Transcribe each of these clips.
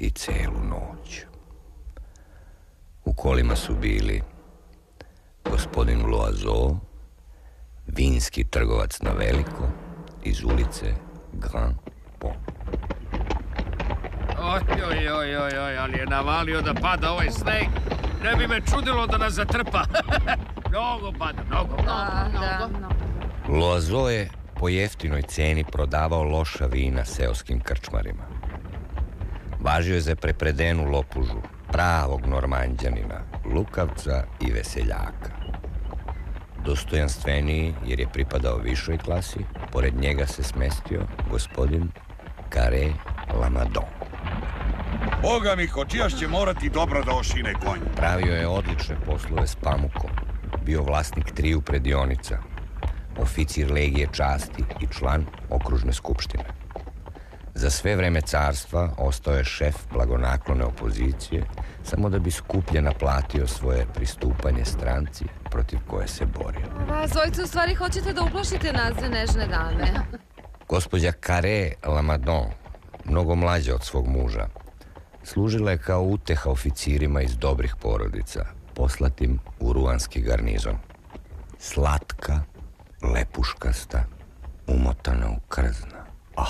i celu noć. U kolima su bili gospodin Loiseau, vinski trgovac na veliko, iz ulice Grand Pont. Oj, ali je navalio da pada ovaj sneg. Ne bi me čudilo da nas zatrpa. Mnogo pada, mnogo. Loiseau je po jeftinoj ceni prodavao loša vina seoskim krčmarima. Važio je za prepredenu lopužu, pravog normanđanina, lukavca i veseljaka. Dostojanstveniji jer je pripadao višoj klasi, pored njega se smestio gospodin Carré Lamadon. Boga mi, kočijaš će morati dobro da ošine konj. Pravio je odlične poslove s pamukom, bio vlasnik 3 predionica, oficir legije časti i član okružne skupštine. Za sve vreme carstva ostao je šef blagonaklone opozicije, samo da bi skuplje naplatio svoje pristupanje stranci protiv koje se borio. Vas dvojice u stvari hoćete da uplašite nas za nežne dame. Gospođa Carré Lamadon, mnogo mlađa od svog muža, služila je kao uteha oficirima iz dobrih porodica, poslatim u ruanski garnizon. Slatka, lepuškasta, umotana u krzna.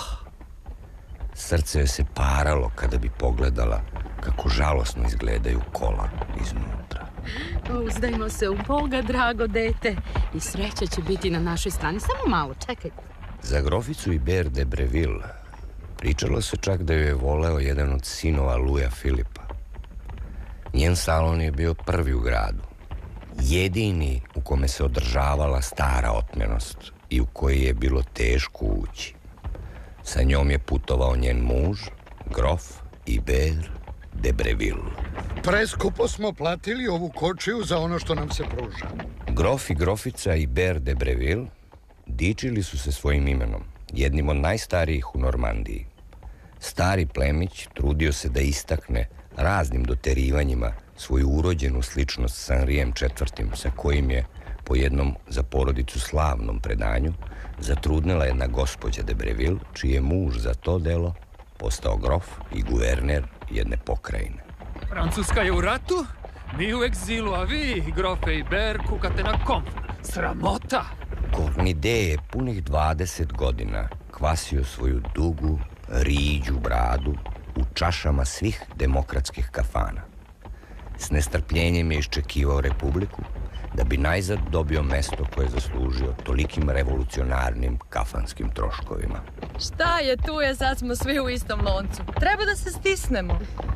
Srce joj se paralo kada bi pogledala kako žalosno izgledaju kola iznutra. Uzdajmo se u Boga, drago dete, i sreća će biti na našoj strani. Samo malo, čekaj. Za groficu Hubert de Breville pričalo se čak da ju je voleo jedan od sinova Luja Filipa. Njen salon je bio prvi u gradu, jedini u kome se održavala stara otmenost i u koji je bilo teško ući. Sa njom je putovao njen muž, grof Hubert de Breville. Preskupo smo platili ovu kočiju za ono što nam se pruža. Grof i grofica Hubert de Breville dičili su se svojim imenom, jednim od najstarijih u Normandiji. Stari plemić trudio se da istakne raznim doterivanjima svoju urođenu sličnost s Henrijem IV, sa kojim je, po jednom za porodicu slavnom predanju, zatrudnela jedna gospođa de Breville, čiji je muž za to delo postao grof i guverner jedne pokrajine. Francuska je u ratu, mi u egzilu, a vi, grofe i ber, kukate na komp. Sramota! Cornide je punih 20 godina kvasio svoju dugu, riđu bradu u čašama svih demokratskih kafana. S nestrpljenjem je iščekivao republiku da bi najzad dobio mesto koje je zaslužio tolikim revolucionarnim kafanskim troškovima. Šta je tu je, sad smo svi u istom loncu. Treba da se stisnemo.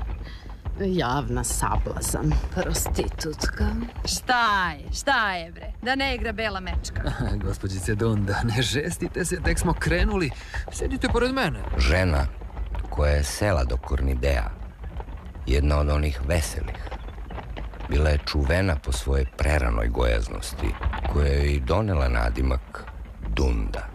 Javna sablazan. Prostitutka. Šta je bre? Da ne igra bela mečka. Gospođice Donda, ne žestite se, tek smo krenuli. Sedite pored mene. Žena koja je sela do Kornidea, jedna od onih veselih, bila je čuvena po svojoj preranoj gojaznosti, koja je i donela nadimak Dunda.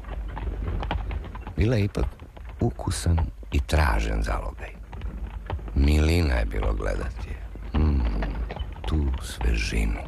Bila je ipak ukusan i tražen zalogaj. Milina je bilo gledati je. Tu svežinu.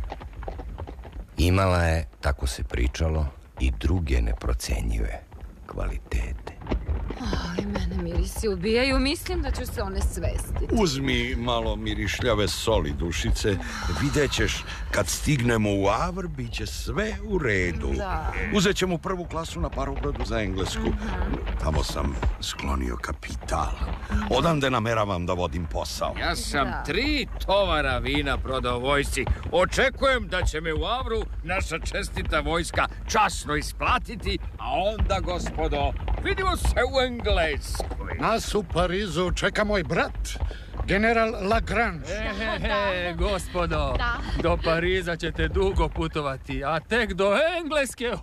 Imala je, tako se pričalo, i druge neprocenjive kvalitete. Ali mene mirisi ubijaju, mislim da ću se one svestiti. Uzmi malo mirišljave soli, dušice. Vidjet ćeš, kad stignemo u Avr, bit će sve u redu. Da. Uzet ćemo 1. klasu na parobrodu za Englesku. Tamo sam sklonio kapital. Odande nameravam da vodim posao. Ja sam 3 tovara vina prodao vojsci. Očekujem da će me u Avru naša čestita vojska časno isplatiti, a onda, gospodo, vidimo se u Engleskoj. Nas u Parizu čeka moj brat, general Lagrange. Gospodo, do Pariza ćete dugo putovati, a tek do Engleske,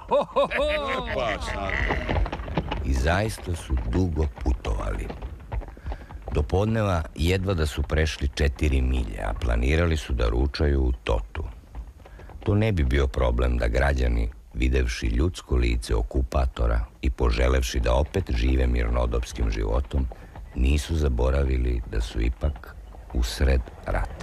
I zaista su dugo putovali. Do podneva jedva da su prešli 4 milje, a planirali su da ručaju u Totu. To ne bi bio problem da građani, videvši ljudsko lice okupatora i poželevši da opet žive mirnodopskim životom, nisu zaboravili da su ipak usred rata.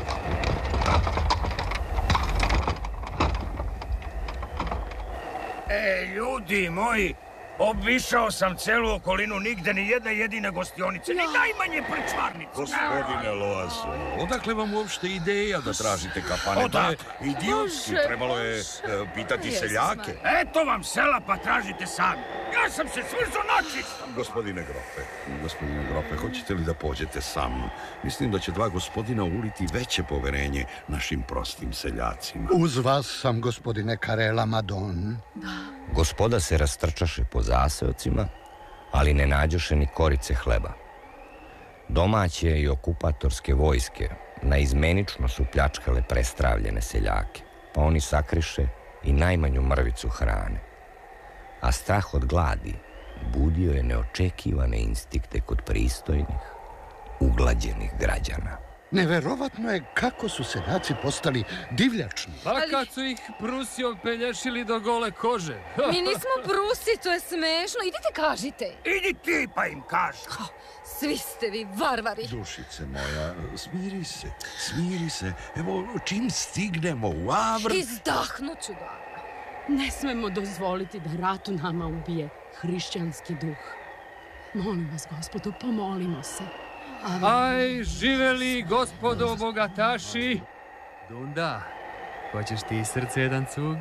Ljudi moji, obišao sam celu okolinu, nigde ni jedna jedina gostionica, ni najmanje prčvarnice. Gospodine Loasu, odakle vam uopšte ideja da tražite kafane? To je idiotski, trebalo je pitati seljake. Eto vam sela, pa tražite sami. Ja sam se smrzao načisto. Gospodine Grofe, hoćete li da pođete sa mnom? Mislim da će dva gospodina uliti veće poverenje našim prostim seljacima. Uz vas sam, gospodine Karela Madon. Gospoda se rastrčaše po zaseocima, ali ne nađoše ni korice hleba. Domaće i okupatorske vojske naizmenično su pljačkale prestravljene seljake, pa oni sakriše i najmanju mrvicu hrane. A strah od gladi budio je neočekivane instinkte kod pristojnih, uglađenih građana. Neverovatno je kako su seljaci postali divljačni. Pa kad su ih Prusi opelješili do gole kože. Mi nismo Prusi, to je smešno. Idite kažite. Idi ti pa im kaži. Svi ste vi varvari. Dušice moja, smiri se. Evo, čim stignemo u Avr... Izdahnuću da. Ne smemo dozvoliti da rat u nama ubije hrišćanski duh. Molim vas, gospodo, pomolimo se. Aj, živeli gospodo bogataši. Dunda, hoćeš ti srce jedan cug?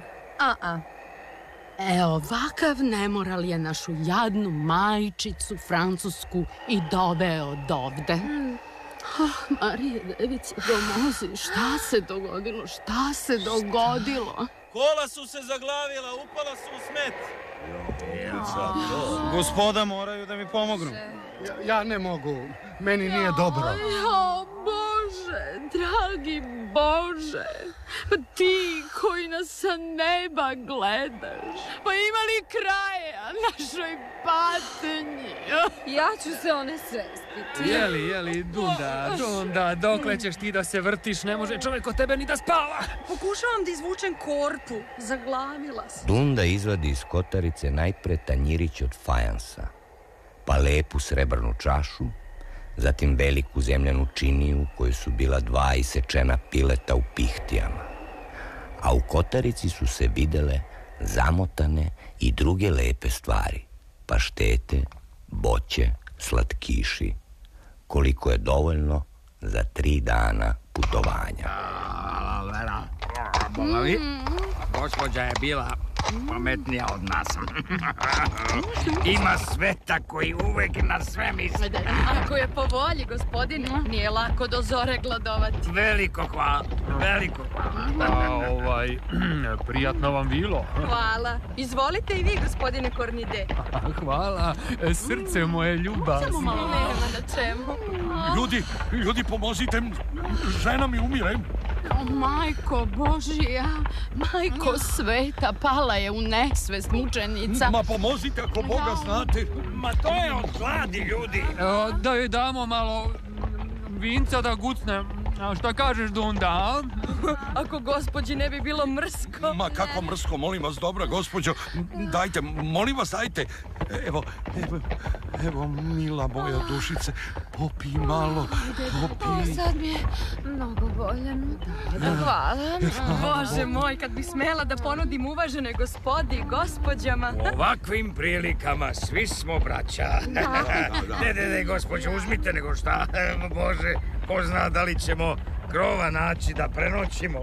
Ovakav nemoral je našu jadnu majčicu Francusku i doveo dovde. Marije Device, pomozi, šta se dogodilo? Kola su se zaglavila, upala su u smet. Gospoda moraju da mi pomognu. Ja ne mogu, meni nije dobro. Bože, dragi Bože, pa ti koji nas sa neba gledaš, pa ima li kraja našoj patnji? Ja ću se one svestiti. Jeli, Dunda, dokle ćeš ti da se vrtiš, ne može čovjek od tebe ni da spava. Pokušavam da izvučem korpu, zaglavila sam. Dunda izvadi iz kotarice najpre tanjirić od fajansa, pa lepu srebrnu čašu, zatim veliku zemljanu činiju u kojoj su bila 2 isečena pileta u pihtijama. A u kotarici su se videle zamotane i druge lepe stvari, paštete, boće, slatkiši, koliko je dovoljno za 3 dana putovanja. Gospođa je bila pametnija od nas. Ima sveta koji uvek na sve misli. Ako je po volji, gospodine, nije lako do zore gladovati. Veliko hvala. Prijatno vam bilo. Hvala. Izvolite i vi, gospodine Kornide. Hvala, srce moje ljubazno. Samo malo nema na čemu. Ljudi, pomozite, žena mi umire. Majko Božija, majko sveta, pala je u nesvest mučenica. Ma pomozite ako Boga znate. Ma to je od gladi, ljudi. Da joj damo malo vinca da gucne. Šta kažeš, Dunda? Ako gospođi ne bi bilo mrsko. Ma kako mrsko, molim vas, dobra gospođo. Dajte, molim vas, dajte. Evo, mila moja dušice, popij malo, popij. Sad mi je mnogo bolje. Hvala. Bože moj, kad bi smela da ponudim uvažene gospodi i gospođama. U ovakvim prilikama svi smo braća. Ne, gospođo, uzmite nego šta. Bože, ko zna da li ćemo krova naći da prenoćimo.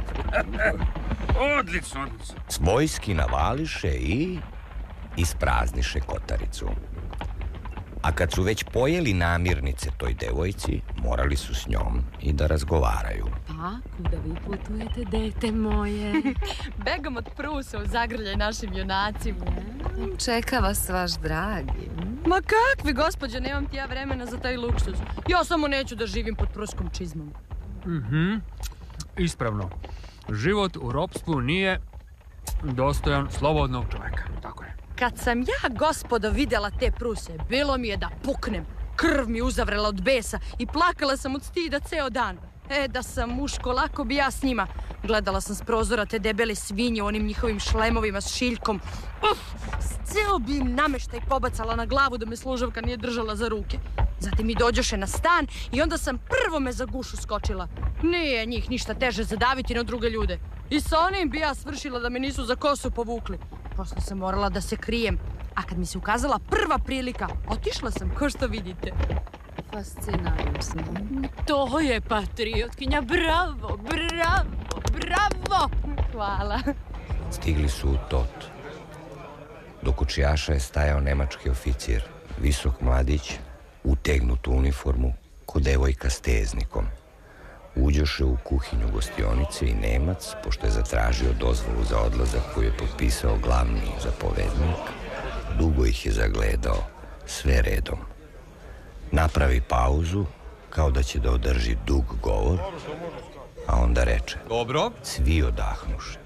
Odlično. Svojski navališe i isprazniše kotaricu. A kad su već pojeli namirnice toj devojci, morali su s njom i da razgovaraju. Pa, kuda vi putujete, dete moje? Begom od Prusa u zagrljaj našim junacima. Čeka vas vaš dragi. Ma kakvi, gospođo, nemam ti ja vremena za taj luksuz. Ja samo neću da živim pod pruskom čizmom. Ispravno. Život u ropstvu nije dostojan slobodnog čovjeka. Tako je. Kad sam ja, gospodo, vidjela te Pruse, bilo mi je da puknem. Krv mi uzavrela od besa i plakala sam od stida ceo dan. Da sam muško, lako bi ja s njima. Gledala sam s prozora te debele svinje u onim njihovim šlemovima s šiljkom. Ceo bi im nameštaj pobacala na glavu da me služavka nije držala za ruke. Zatim mi dođoše na stan i onda sam prvo me za gušu skočila. Nije njih ništa teže zadaviti na druge ljude. I sa onim bi ja svršila da me nisu za kosu povukli. Posle sam morala da se krijem. A kad mi se ukazala prva prilika, otišla sam, kao što vidite. fascinantno. To je patriotkinja, bravo, bravo, bravo! Hvala. Stigli su u Tot. Do kočijaša je stajao nemački oficir, visok mladić, utegnut u uniformu, ko devojka s teznikom. Uđoše u kuhinju gostionice i Nemac, pošto je zatražio dozvolu za odlazak koju je potpisao glavni zapovednik, dugo ih je zagledao, sve redom. Napravi pauzu, kao da će da održi dug govor, a onda reče: Dobro. Svi odahnuše.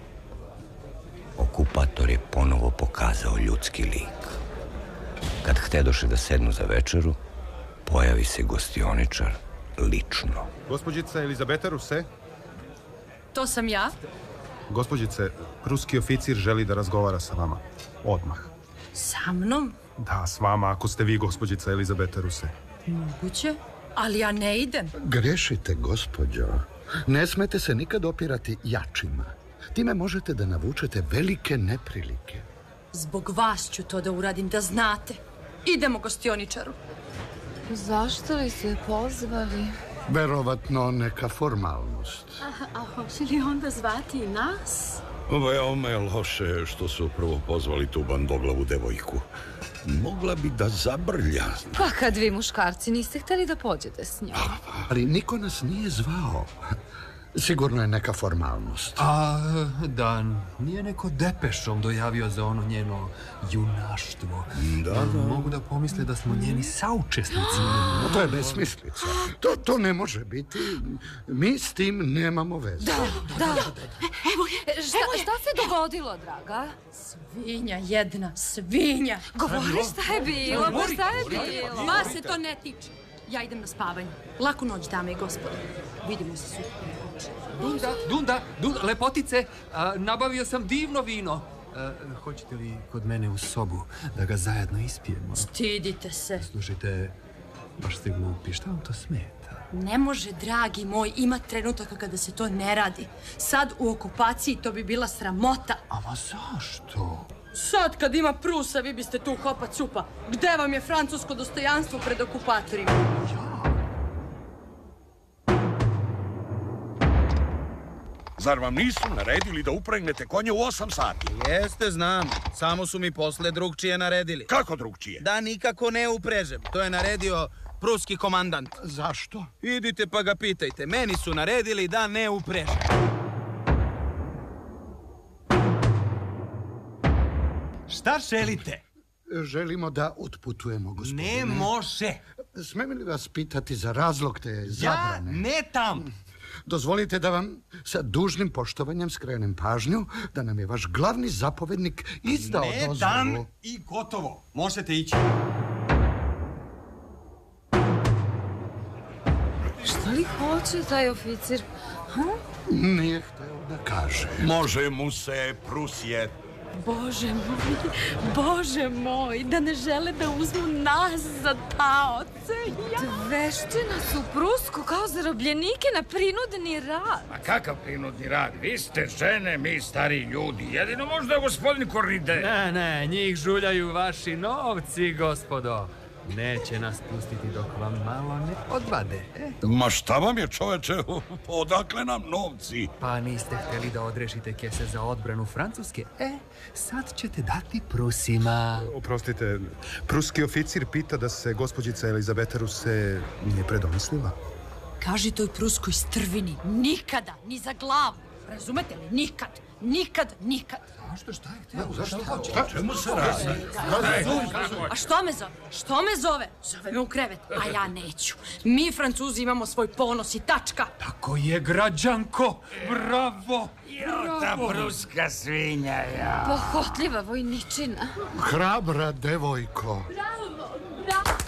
Okupator je ponovo pokazao ljudski lik. Kad htedoše da sednu za večeru, pojavi se gostioničar lično. Gospođice Elizabeta Ruse? To sam ja. Gospođice, ruski oficir želi da razgovara sa vama. Odmah. Sa mnom? Da, s vama, ako ste vi gospođica Elizabeta Ruse. Moguće, ali ja ne idem. Grešite, gospođo. Ne smete se nikad opirati jačima. Time možete da navučete velike neprilike. Zbog vas ću to da uradim, da znate. Idemo gostioničaru. Zašto li ste pozvali? Verovatno neka formalnost. A hoće li onda zvati i nas? Veoma je loše što su prvo pozvali tu bandoglavu devojku. Mogla bi da zabrlja. Pa kad vi muškarci niste htjeli da pođete s njom. Ali niko nas nije zvao. Sigurno je neka formalnost. Da, nije neko depešom dojavio za ono njeno junaštvo. Da. Mogu da pomisle da smo njeni saučesnici. To je besmislica. To ne može biti. Mi s tim nemamo veze. Da. Evo, šta se dogodilo, draga? Svinja jedna, svinja. Govori šta je bilo, šta je bilo? Vas se to ne tiče. Ja idem na spavanje. Laku noć, dame i gospodo. Vidimo se sutra. Dunda, lepotice, nabavio sam divno vino. Hoćete li kod mene u sobu da ga zajedno ispijemo? Stidite se. Slušajte, baš ste glupi, šta vam to smeta? Ne može, dragi moj, ima trenutaka kada se to ne radi. Sad u okupaciji to bi bila sramota. Ama zašto? Sad kad ima Prusa, vi biste tu hopa cupa. Gde vam je francusko dostojanstvo pred okupatorima? Zar vam nisu naredili da upregnete konje u 8 sati? Jeste, znam. Samo su mi posle drugčije naredili. Kako drugčije? Da nikako ne uprežem. To je naredio pruski komandant. Zašto? Idite pa ga pitajte. Meni su naredili da ne uprežem. Šta želite? Želimo da otputujemo, gospodine. Ne može. Smijem li vas pitati za razlog te zabrane? Ja ne tam. Dozvolite da vam sa dužnim poštovanjem skrenem pažnju da nam je vaš glavni zapovednik izdao dozvolu. Ne dam i gotovo. Možete ići. Šta li hoće taj oficir? Nije hteo da kaže. Može mu se, Prusije. Bože moj, da ne žele da uzmu nas za taoce. Vešte nas u Prusku kao zarobljenike na prinudni rad. A kakav prinudni rad? Vi ste žene, mi stari ljudi. Jedino možda gospodin Kornide. Ne, njih žuljaju vaši novci, gospodo. Neće nas pustiti dok vam malo ne odvade. Ma šta vam je, čoveče? Odakle nam novci? Pa niste htjeli da odrešite kese za odbranu Francuske? Sad ćete dati Prusima. Oprostite, pruski oficir pita da se gospođica Elizabeta Ruse nije predomislila. Kaži toj pruskoj strvini, nikada, ni za glavu. Razumete li? Nikad. Šta je htio? Zašto? Čemu se radi? A što me zove? Zove me u krevet, a ja neću. Mi Francuzi imamo svoj ponos i tačka. Tako je, građanko! Bravo! Ta pruska svinja, ja. Pohotljiva vojničina. Hrabra devojko. Bravo!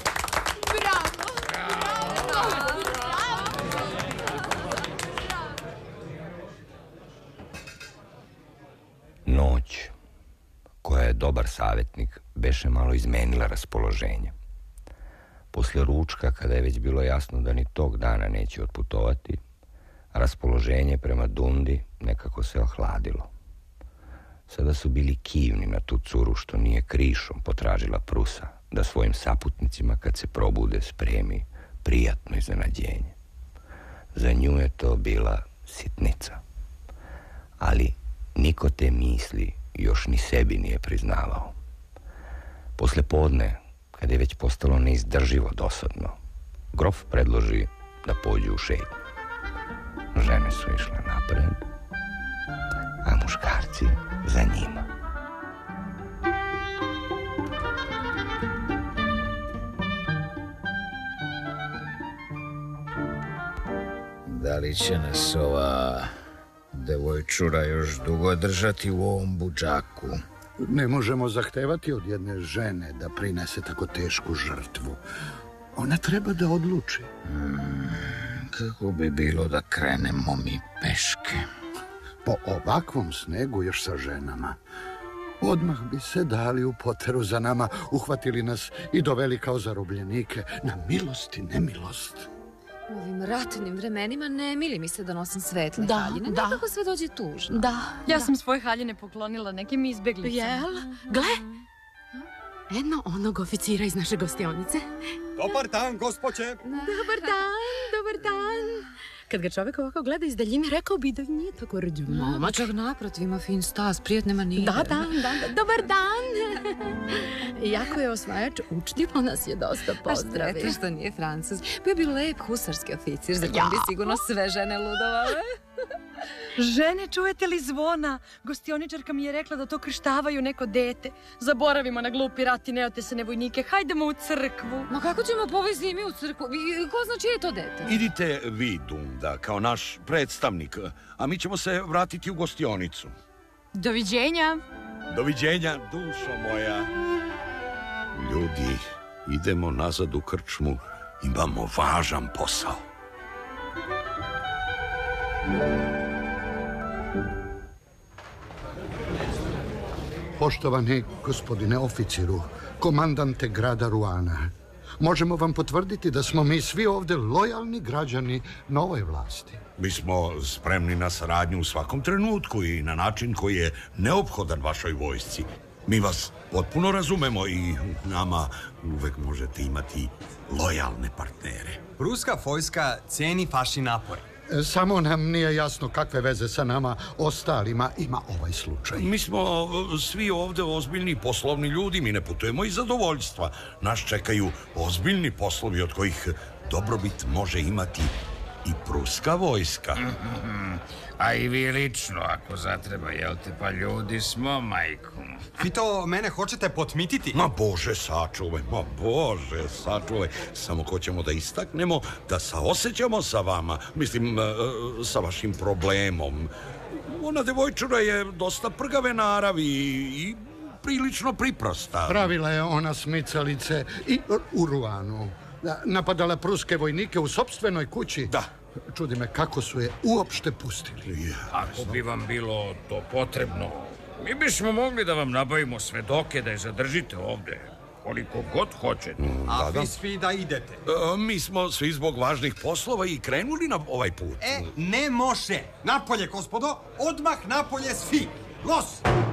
Noć, koja je dobar savjetnik, beše malo izmenila raspoloženje. Posle ručka, kada je već bilo jasno da ni tog dana neće otputovati, raspoloženje prema Dundi nekako se ohladilo. Sada su bili kivni na tu curu što nije krišom potražila Prusa da svojim saputnicima kad se probude spremi prijatno iznenađenje. Za nju je to bila sitnica. Ali niko te misli još ni sebi nije priznavao. Posle podne, kad je već postalo neizdrživo dosadno, grof predloži da pođu u šetnju. Žene su išle napred, a muškarci za njima. Da li će nas ova devojčura još dugo držati u ovom budžaku? Ne možemo zahtevati od jedne žene da prinese tako tešku žrtvu. Ona treba da odluči. Kako bi bilo da krenemo mi peške? Po ovakvom snegu još sa ženama. Odmah bi se dali u poteru za nama, uhvatili nas i doveli kao zarobljenike na milost i nemilost. U ovim ratnim vremenima ne mili mi se da nosim svetle haljine. Da. Nekako sve dođe tužno. Da. Ja sam svoje haljine poklonila nekim izbeglicama. Jel? Gle! Eno onog oficira iz naše gostionice. Dobar dan, gospođe. Dobar dan. Kad ga čovjek ovako gleda iz daljine, rekao bi da nije tako rđu momak. Čak naprotiv, ima fin stas, prijatne manire. Da. Dobar dan. Iako je osvajač učtivo, nas je dosta pozdravio. Eto što nije Francuz. Bio bi lep husarski oficir, za kojim bi sigurno sve žene ludovale. Žene, čujete li zvona? Gostioničarka mi je rekla da to krštavaju neko dete. Zaboravimo na glupi rat i neotesane vojnike. Hajdemo u crkvu. Ma kako ćemo po ovoj zimi u crkvu? Ko zna čije je to dete? Idite vi, Dunda, kao naš predstavnik, a mi ćemo se vratiti u gostionicu. Doviđenja. Doviđenja, dušo moja. Ljudi, idemo nazad u krčmu. Imamo važan posao. Poštovani gospodine oficiru, komandante grada Ruana, možemo vam potvrditi da smo mi svi ovdje lojalni građani novoj vlasti. Mi smo spremni na saradnju u svakom trenutku i na način koji je neophodan vašoj vojsci. Mi vas potpuno razumemo i nama uvek možete imati lojalne partnere. Ruska vojska ceni vaši napore. Samo nam nije jasno kakve veze sa nama ostalima ima ovaj slučaj. Mi smo svi ovdje ozbiljni poslovni ljudi, mi ne putujemo iz zadovoljstva. Nas čekaju ozbiljni poslovi od kojih dobrobit može imati i pruska vojska. A i vi lično, ako zatreba, jel te, pa ljudi smo, majku. Vi to mene hoćete potmititi? Ma Bože sačuvaj. Samo hoćemo da istaknemo da saosećamo sa vama, mislim, sa vašim problemom. Ona devojčura je dosta prgave naravi i prilično priprosta. Pravila je ona smicalice i u Ruanu. Napadala pruske vojnike u sopstvenoj kući. Da. Čudi me kako su je uopšte pustili. Ako bi vam bilo to potrebno, mi bismo mogli da vam nabavimo svedoke da je zadržite ovde, koliko god hoćete. A vi svi da idete? Mi smo svi zbog važnih poslova i krenuli na ovaj put. Ne može. Napolje, gospodo. Odmah napolje svi. Los!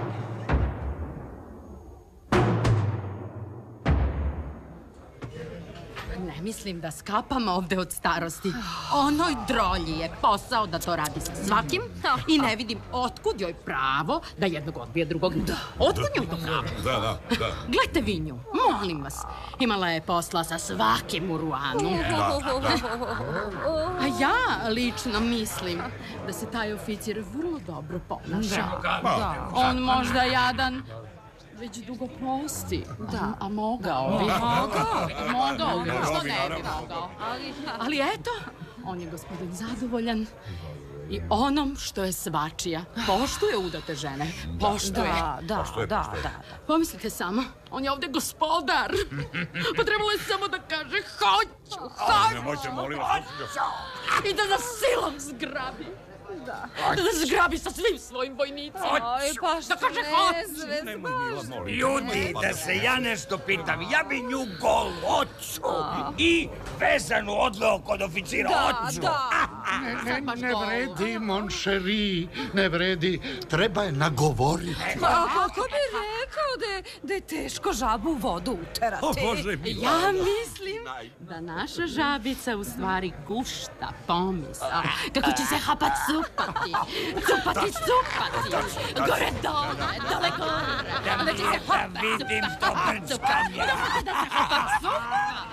Ne mislim da skapam ovde od starosti. Onoj drolji je posao da to radi sa svakim i ne vidim otkud joj pravo da jednog odbije drugog. Otkud joj to pravo? Da. Gledajte vi nju, molim vas. Imala je posla sa svakim u Ruanu. A ja lično mislim da se taj oficir vrlo dobro ponaša. On možda jadan već dugo posti. Da, a mogao bi. Mogao bi, što ne bi mogao. Ali eto, on je gospodin zadovoljan i onom što je svačija. Poštuje udate žene. Poštuje. Da. Pomislite samo, on je ovde gospodar. Pa trebalo je samo da kaže hoću. Nemojte, molim vas. I da nas silom zgrabi. Da nas zgrabi sa svim svojim vojnicima. Da kaže hoću. Ljudi, da se ja nešto pitam, ja bi nju goloću i vezanu odveo kod oficira hoću. Ne vredi, mon chéri, ne vredi. Treba je nagovoriti. Pa kako bi rekao da da je teško žabu u vodu uterati. O, Bože mi. Ja mislim da naša žabica u stvari gušta pomisao kako će se hapat cupati. Cupati. Gore dole gore. Da će se hapat vidim to brčkanje. Da se hapat